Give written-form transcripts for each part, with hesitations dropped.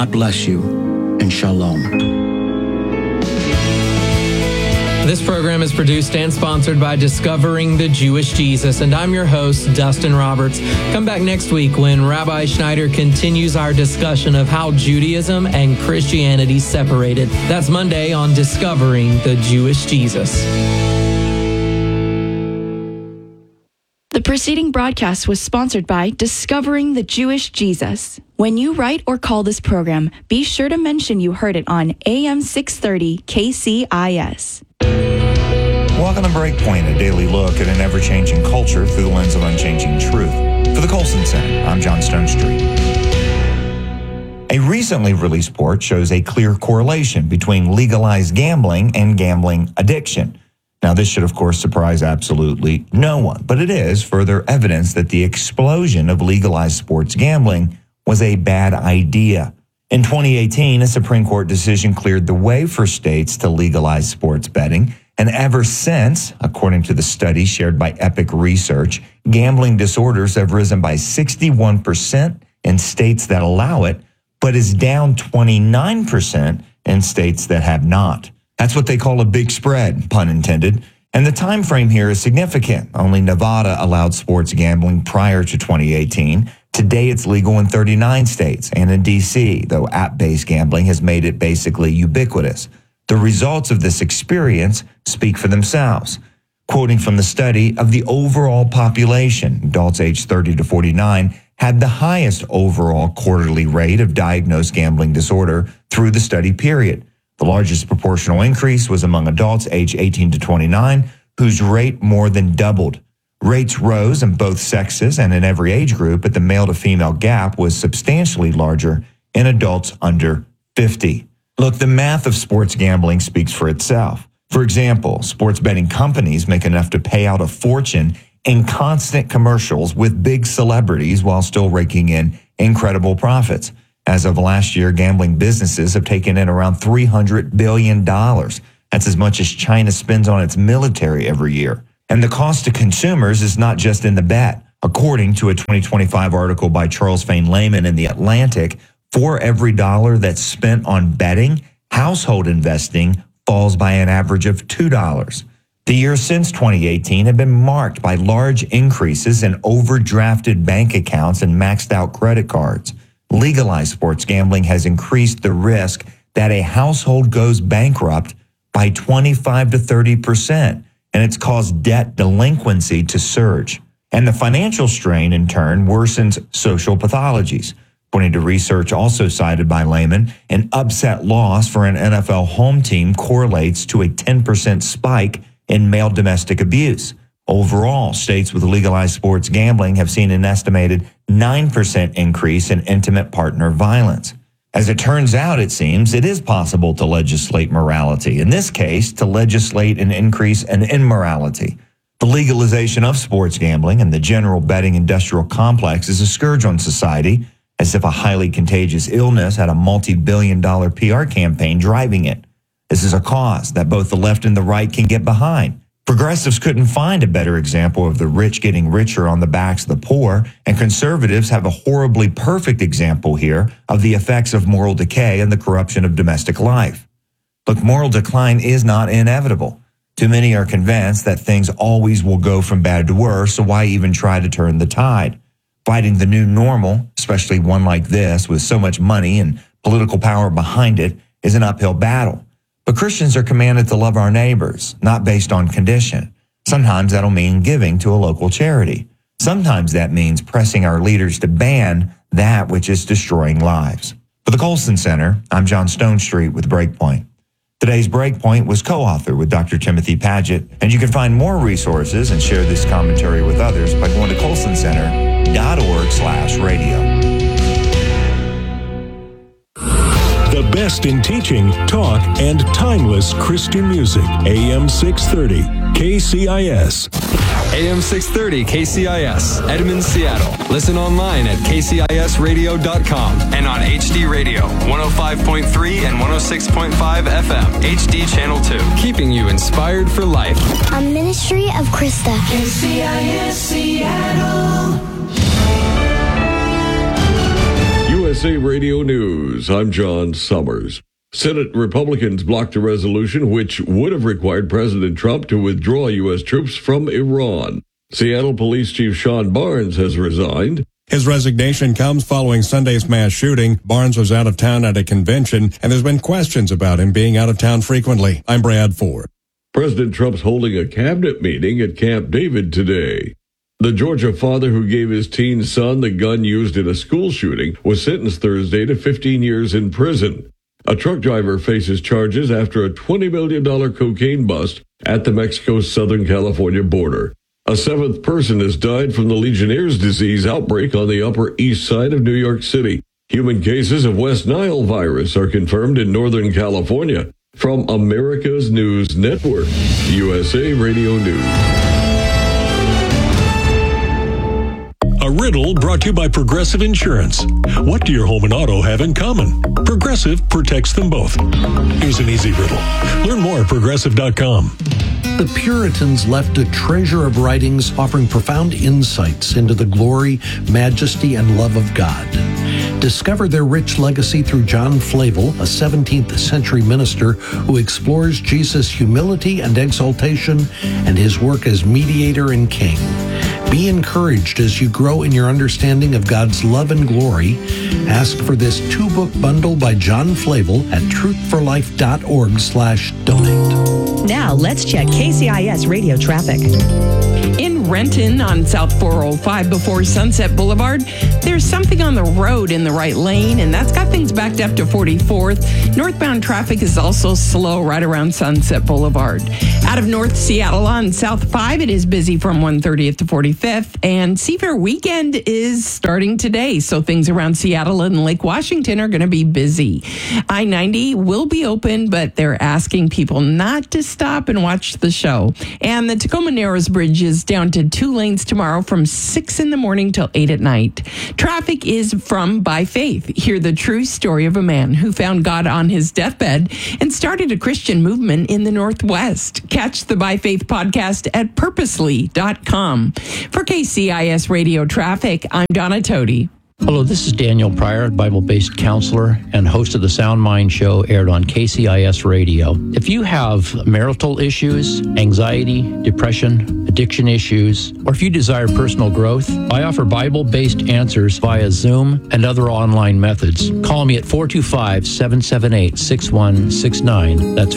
God bless you, and shalom. This program is produced and sponsored by Discovering the Jewish Jesus, and I'm your host, Dustin Roberts. Come back next week when Rabbi Schneider continues our discussion of how Judaism and Christianity separated. That's Monday on Discovering the Jewish Jesus. The preceding broadcast was sponsored by Discovering the Jewish Jesus. When you write or call this program, be sure to mention you heard it on AM 630 KCIS. Welcome to Breakpoint, a daily look at an ever-changing culture through the lens of unchanging truth. For the Colson Center, I'm John Stonestreet. A recently released report shows a clear correlation between legalized gambling and gambling addiction. Now, this should, of course, surprise absolutely no one, but it is further evidence that the explosion of legalized sports gambling was a bad idea. In 2018, a Supreme Court decision cleared the way for states to legalize sports betting, and ever since, according to the study shared by Epic Research, gambling disorders have risen by 61% in states that allow it, but is down 29% in states that have not. That's what they call a big spread, pun intended. And the time frame here is significant. Only Nevada allowed sports gambling prior to 2018. Today it's legal in 39 states and in D.C., though app-based gambling has made it basically ubiquitous. The results of this experience speak for themselves. Quoting from the study, of the overall population, adults aged 30 to 49 had the highest overall quarterly rate of diagnosed gambling disorder through the study period. The largest proportional increase was among adults aged 18 to 29, whose rate more than doubled. Rates rose in both sexes and in every age group, but the male to female gap was substantially larger in adults under 50. Look, the math of sports gambling speaks for itself. For example, sports betting companies make enough to pay out a fortune in constant commercials with big celebrities while still raking in incredible profits. As of last year, gambling businesses have taken in around $300 billion. That's as much as China spends on its military every year. And the cost to consumers is not just in the bet. According to a 2025 article by Charles Fane Lehman in The Atlantic, for every dollar that's spent on betting, household investing falls by an average of $2. The years since 2018 have been marked by large increases in overdrafted bank accounts and maxed out credit cards. Legalized sports gambling has increased the risk that a household goes bankrupt by 25 to 30%, and it's caused debt delinquency to surge. And the financial strain, in turn, worsens social pathologies. According to research also cited by Lehman, an upset loss for an NFL home team correlates to a 10% spike in male domestic abuse. Overall, states with legalized sports gambling have seen an estimated 9% increase in intimate partner violence. As it turns out, it seems, it is possible to legislate morality. In this case, to legislate an increase in immorality. The legalization of sports gambling and the general betting industrial complex is a scourge on society, as if a highly contagious illness had a multi-billion-dollar PR campaign driving it. This is a cause that both the left and the right can get behind. Progressives couldn't find a better example of the rich getting richer on the backs of the poor, and conservatives have a horribly perfect example here of the effects of moral decay and the corruption of domestic life. Look, moral decline is not inevitable. Too many are convinced that things always will go from bad to worse, so why even try to turn the tide? Fighting the new normal, especially one like this with so much money and political power behind it, is an uphill battle. But Christians are commanded to love our neighbors, not based on condition. Sometimes that'll mean giving to a local charity. Sometimes that means pressing our leaders to ban that which is destroying lives. For the Colson Center, I'm John Stonestreet with Breakpoint. Today's Breakpoint was co-authored with Dr. Timothy Paget, and you can find more resources and share this commentary with others by going to colsoncenter.org/radio. The best in teaching, talk, and timeless Christian music. AM 630, KCIS. AM 630 KCIS, Edmond, Seattle. Listen online at kcisradio.com and on HD Radio, 105.3 and 106.5 FM, HD Channel 2. Keeping you inspired for life. A ministry of Krista. KCIS Seattle. U.S. USA Radio News, I'm John Summers. Senate Republicans blocked a resolution which would have required President Trump to withdraw U.S. troops from Iran. Seattle Police Chief Sean Barnes has resigned. His resignation comes following Sunday's mass shooting. Barnes was out of town at a convention, and there's been questions about him being out of town frequently. I'm Brad Ford. President Trump's holding a cabinet meeting at Camp David today. The Georgia father who gave his teen son the gun used in a school shooting was sentenced Thursday to 15 years in prison. A truck driver faces charges after a $20 million cocaine bust at the Mexico-Southern California border. A seventh person has died from the Legionnaire's disease outbreak on the Upper East Side of New York City. Human cases of West Nile virus are confirmed in Northern California. From America's News Network, USA Radio News. A riddle brought to you by Progressive Insurance. What do your home and auto have in common? Progressive protects them both. Here's an easy riddle. Learn more at Progressive.com. The Puritans left a treasure of writings offering profound insights into the glory, majesty, and love of God. Discover their rich legacy through John Flavel, a 17th century minister who explores Jesus' humility and exaltation and his work as mediator and king. Be encouraged as you grow in your understanding of God's love and glory. Ask for this 2-book bundle by John Flavel at truthforlife.org/donate. Now let's check KCIS radio traffic. In Renton on South 405 before Sunset Boulevard, there's something on the road in the right lane, and that's got things backed up to 44th. Northbound traffic is also slow right around Sunset Boulevard. Out of North Seattle on South 5, it is busy from 130th to 45th, and Seafair Weekend is starting today, so things around Seattle and Lake Washington are going to be busy. I-90 will be open, but they're asking people not to stop and watch the show. And the Tacoma Narrows Bridge is down to 2 lanes tomorrow from 6 in the morning till 8 at night. Traffic is from By Faith. Hear the true story of a man who found God on his deathbed and started a Christian movement in the Northwest. Catch the By Faith podcast at purposely.com. For KCIS Radio Traffic, I'm Donna Toti. Hello, this is Daniel Pryor, Bible-based counselor and host of the Sound Mind Show, aired on KCIS Radio. If you have marital issues, anxiety, depression, addiction issues, or if you desire personal growth, I offer Bible-based answers via Zoom and other online methods. Call me at 425-778-6169. That's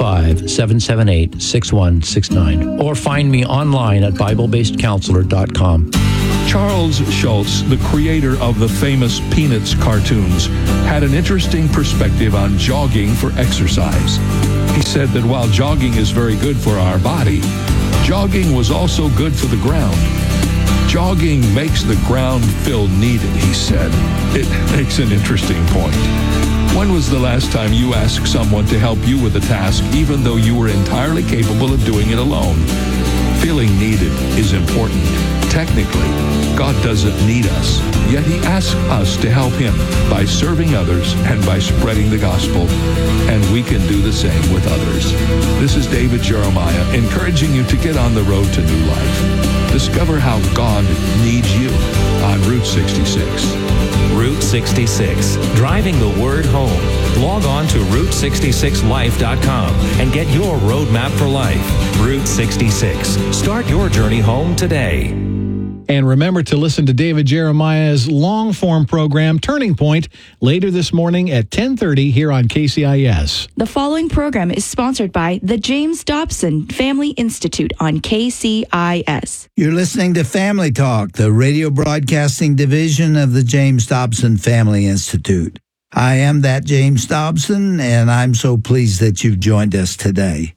425-778-6169. Or find me online at BibleBasedCounselor.com. Charles Schulz, the creator of the famous Peanuts cartoons, had an interesting perspective on jogging for exercise. He said that while jogging is very good for our body, jogging was also good for the ground. Jogging makes the ground feel needed, he said. It makes an interesting point. When was the last time you asked someone to help you with a task, even though you were entirely capable of doing it alone? Feeling needed is important. Technically, God doesn't need us, yet he asks us to help him by serving others and by spreading the gospel, and we can do the same with others. This is David Jeremiah, encouraging you to get on the road to new life. Discover how God needs you on Route 66. Route 66, driving the word home. Log on to Route66Life.com and get your roadmap for life. Route 66. Start your journey home today. And remember to listen to David Jeremiah's long-form program, Turning Point, later this morning at 10:30 here on KCIS. The following program is sponsored by the James Dobson Family Institute on KCIS. You're listening to Family Talk, the radio broadcasting division of the James Dobson Family Institute. I am that James Dobson, and I'm so pleased that you've joined us today.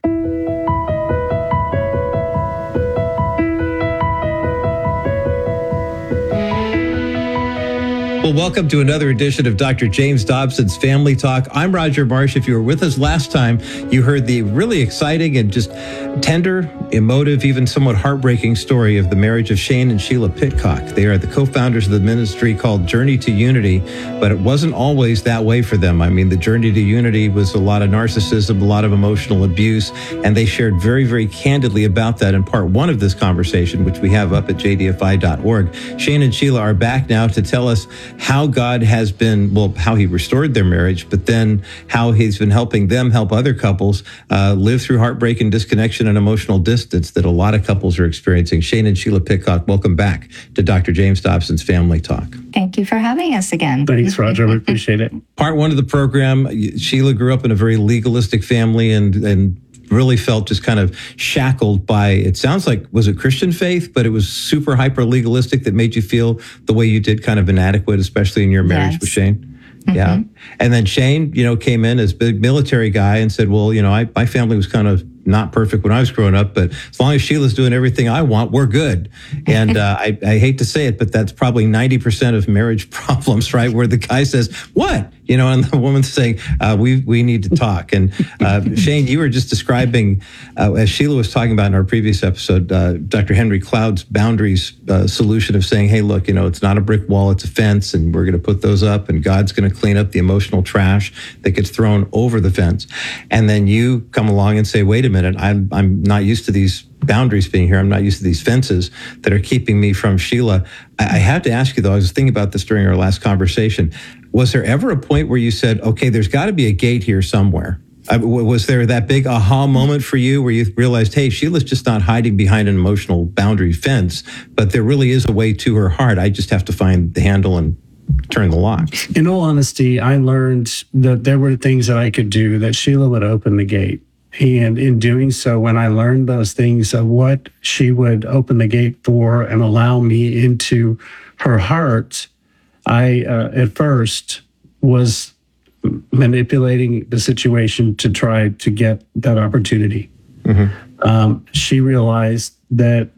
Well, welcome to another edition of Dr. James Dobson's Family Talk. I'm Roger Marsh. If you were with us last time, you heard the really exciting and just tender, emotive, even somewhat heartbreaking story of the marriage of Shane and Sheila Pitcock. They are the co-founders of the ministry called Journey to Unity, but it wasn't always that way for them. I mean, the Journey to Unity was a lot of narcissism, a lot of emotional abuse, and they shared very, very candidly about that in part one of this conversation, which we have up at jdfi.org. Shane and Sheila are back now to tell us how God has been, how he restored their marriage, but then how he's been helping them help other couples live through heartbreak and disconnection and emotional distance that a lot of couples are experiencing. Shane and Sheila Pitcock, welcome back to Dr. James Dobson's Family Talk. Thank you for having us again. Thanks, Roger. We appreciate it. Part one of the program, Sheila grew up in a very legalistic family and really felt just kind of shackled by, it sounds like, was it Christian faith, but it was super hyper legalistic that made you feel the way you did, kind of inadequate, especially in your marriage with Shane. Mm-hmm. Yeah. And then Shane, came in as a big military guy and said, well, my family was kind of not perfect when I was growing up, but as long as Sheila's doing everything I want, we're good. And I hate to say it, but that's probably 90% of marriage problems, right? Where the guy says, what? And the woman's saying, we need to talk. And Shane, you were just describing, as Sheila was talking about in our previous episode, Dr. Henry Cloud's boundaries solution of saying, hey, look, it's not a brick wall, it's a fence, and we're going to put those up, and God's going to clean up the emotional trash that gets thrown over the fence. And then you come along and say, wait a minute, I'm not used to these boundaries being here. I'm not used to these fences that are keeping me from Sheila. I have to ask you, though, I was thinking about this during our last conversation. Was there ever a point where you said, okay, there's got to be a gate here somewhere? Was there that big aha moment for you where you realized, hey, Sheila's just not hiding behind an emotional boundary fence, but there really is a way to her heart. I just have to find the handle and turn the lock. In all honesty, I learned that there were things that I could do that Sheila would open the gate. And in doing so, when I learned those things of what she would open the gate for and allow me into her heart, I, at first, was manipulating the situation to try to get that opportunity. Mm-hmm. She realized that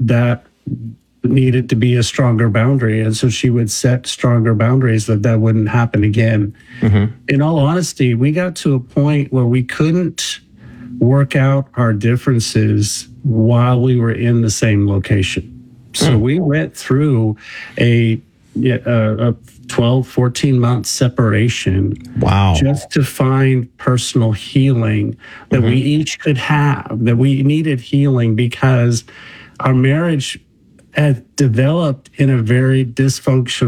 needed to be a stronger boundary, and so she would set stronger boundaries that wouldn't happen again. Mm-hmm. In all honesty, we got to a point where we couldn't work out our differences while we were in the same location. So we went through a 12, 14 month separation. Wow. Just to find personal healing that we each could have, that we needed healing because our marriage had developed in a very dysfunctional